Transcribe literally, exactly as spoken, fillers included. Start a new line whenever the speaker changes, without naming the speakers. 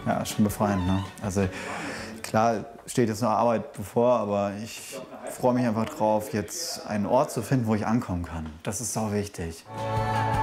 Ja, schon befreiend, ne? Also klar steht jetzt noch Arbeit bevor, aber ich freue mich einfach drauf, jetzt einen Ort zu finden, wo ich ankommen kann. Das ist sau wichtig.